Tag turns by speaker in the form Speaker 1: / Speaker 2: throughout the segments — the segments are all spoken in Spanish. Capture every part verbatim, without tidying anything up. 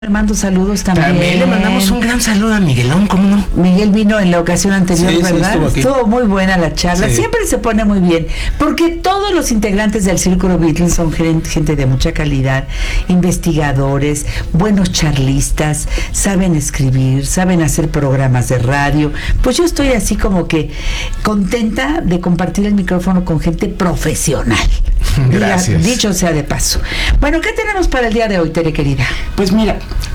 Speaker 1: Le mando saludos también.
Speaker 2: También le mandamos un gran saludo a Miguelón, ¿cómo no?
Speaker 1: Miguel vino en la ocasión anterior,
Speaker 3: sí,
Speaker 1: ¿verdad?
Speaker 3: Sí, estuvo,
Speaker 1: estuvo muy buena la charla. Sí. Siempre se pone muy bien, porque todos los integrantes del Círculo Beatles son gente de mucha calidad, investigadores, buenos charlistas, saben escribir, saben hacer programas de radio. Pues yo estoy así como que contenta de compartir el micrófono con gente profesional.
Speaker 2: Gracias.
Speaker 1: Dicho sea de paso. Bueno, ¿qué tenemos para el día de hoy, Tere querida?
Speaker 4: Pues mira,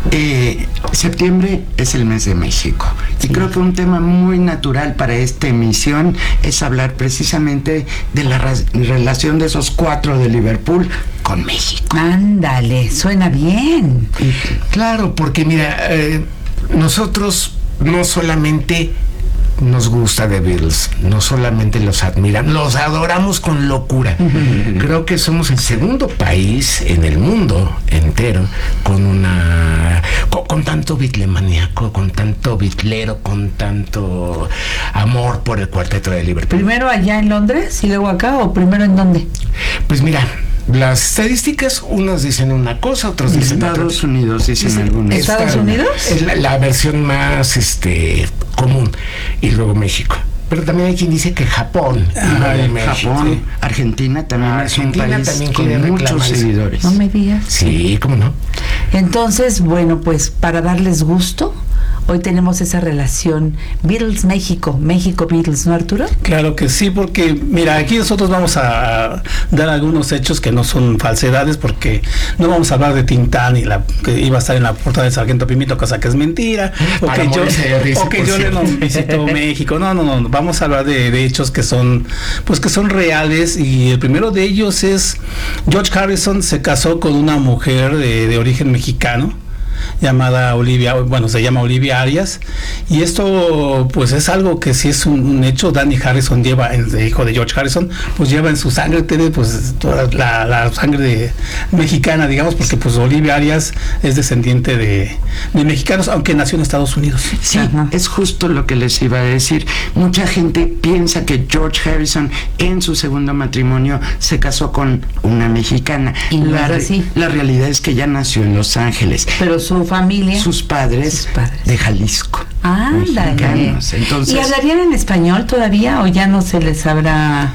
Speaker 4: eh, septiembre es el mes de México. Sí. Y creo que un tema muy natural para esta emisión es hablar precisamente de la ra- relación de esos cuatro de Liverpool con México.
Speaker 1: Ándale, suena bien.
Speaker 2: Claro, porque mira, eh, nosotros no solamente nos gusta The Beatles, no solamente los admiramos, los adoramos con locura. Uh-huh. Creo que somos el segundo país en el mundo entero con una con, con tanto bitlemaníaco, con tanto bitlero, con tanto amor por el cuarteto de Liverpool.
Speaker 1: ¿Primero allá en Londres y luego acá, o primero en dónde?
Speaker 2: Pues mira, las estadísticas, unos dicen una cosa, otros dicen otra.
Speaker 4: Estados Unidos dicen
Speaker 2: es,
Speaker 4: algunos.
Speaker 1: ¿Estados
Speaker 2: esta,
Speaker 1: Unidos?
Speaker 2: Es la, la versión más este común, y luego México. Pero también hay quien dice que Japón.
Speaker 4: Ah, y Japón, sí. Argentina también ah, es un país también con muchos seguidores.
Speaker 1: No me digas.
Speaker 2: Sí, cómo no.
Speaker 1: Entonces, bueno, pues para darles gusto, hoy tenemos esa relación Beatles-México, México-Beatles, ¿no, Arturo?
Speaker 3: Claro que sí, porque mira, aquí nosotros vamos a dar algunos hechos que no son falsedades, porque no vamos a hablar de Tintán y la que iba a estar en la portada del Sargento Pimito, cosa que es mentira, o que yo, risa, o que yo le no visito México. No, no, no, vamos a hablar de, de hechos que son, pues que son reales, y el primero de ellos es George Harrison se casó con una mujer de, de origen mexicano llamada Olivia, bueno, se llama Olivia Arias, y esto pues es algo que sí es un, un hecho. Danny Harrison lleva, el hijo de George Harrison, pues lleva en su sangre, tiene pues toda la, la sangre de, mexicana, digamos, porque pues Olivia Arias es descendiente de, de mexicanos, aunque nació en Estados Unidos.
Speaker 4: Sí, ajá, es justo lo que les iba a decir. Mucha gente piensa que George Harrison en su segundo matrimonio se casó con una mexicana.
Speaker 1: Y no la, re-
Speaker 4: la realidad es que ya nació en Los Ángeles.
Speaker 1: Pero su familia,
Speaker 4: sus padres, sus padres. de Jalisco.
Speaker 1: Ándale.
Speaker 4: Entonces,
Speaker 1: ¿y hablarían en español todavía o ya no se les habrá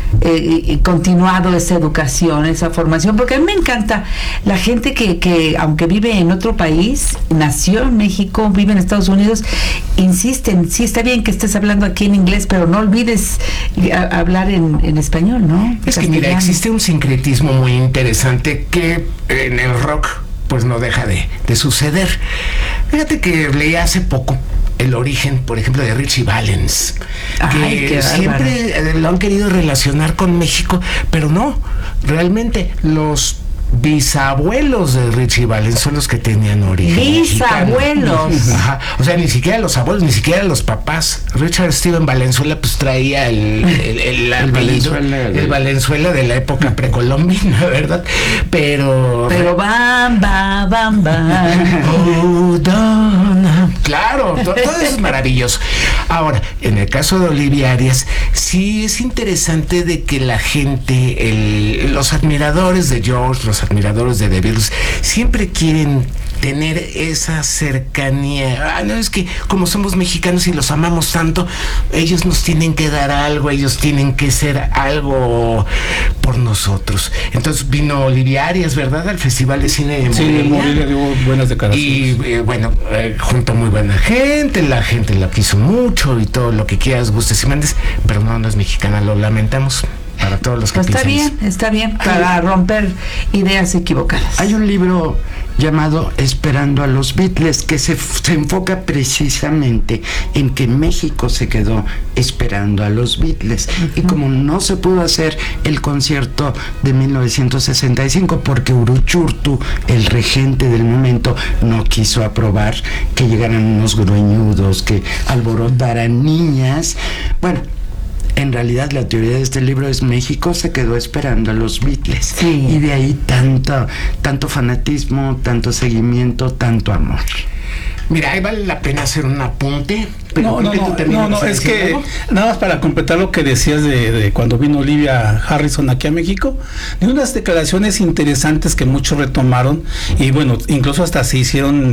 Speaker 1: eh, continuado esa educación, esa formación? Porque a mí me encanta la gente que, que aunque vive en otro país, nació en México, vive en Estados Unidos, insisten, sí está bien que estés hablando aquí en inglés, pero no olvides a, hablar en, en español, ¿no?
Speaker 2: Es que mira, existe un sincretismo muy interesante que en el rock pues no deja de, de suceder. Fíjate que leí hace poco el origen, por ejemplo, de Richie Valens,
Speaker 1: Ay,
Speaker 2: que siempre bárbaro. Lo han querido relacionar con México, pero no, realmente los bisabuelos de Richie Valens son los que tenían origen
Speaker 1: bisabuelos
Speaker 2: mexicano. Ajá. O sea, ni siquiera los abuelos, ni siquiera los papás. Richard Steven Valenzuela pues traía el el, el, el Valenzuela, el Valenzuela de la época precolombina, ¿verdad? Pero
Speaker 1: pero bam bam bam bam
Speaker 2: oh, donna. Claro, todo, todo eso es maravilloso. Ahora, en el caso de Olivia Arias, sí es interesante de que la gente, el, los admiradores de George, los admiradores de The Beatles siempre quieren tener esa cercanía. Ah, no, es que como somos mexicanos y los amamos tanto, ellos nos tienen que dar algo, ellos tienen que ser algo por nosotros. Entonces vino Olivia Arias, ¿verdad?, al Festival de Cine de
Speaker 3: Morelia. Sí, Morelia dio buenas declaraciones.
Speaker 2: Y eh, bueno, eh, junto a muy buena gente, la gente la quiso mucho y todo lo que quieras, gustes y mandes, pero no, no es mexicana, lo lamentamos. Para todos los que
Speaker 1: pues está bien,
Speaker 2: eso.
Speaker 1: está bien, para romper ideas equivocadas.
Speaker 4: Hay un libro llamado Esperando a los Beatles que se, se enfoca precisamente en que México se quedó esperando a los Beatles. Uh-huh. Y como no se pudo hacer el concierto de mil novecientos sesenta y cinco porque Uruchurtu, el regente del momento, no quiso aprobar que llegaran unos gruñudos, que alborotaran niñas, bueno, en realidad la teoría de este libro es México se quedó esperando a los Beatles.
Speaker 1: Sí.
Speaker 4: Y de ahí tanto, tanto fanatismo, tanto seguimiento, tanto amor.
Speaker 2: Mira, ahí vale la pena hacer un apunte.
Speaker 3: No, no, no, no, no, es que algo? Nada más para completar lo que decías de, de cuando vino Olivia Harrison aquí a México, de unas declaraciones interesantes que muchos retomaron y bueno, incluso hasta se hicieron